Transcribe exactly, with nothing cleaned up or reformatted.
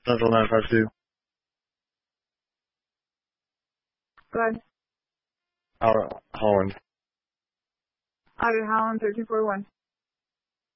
Central nine five two. Go ahead. Out Holland. Out at Holland, thirteen forty-one.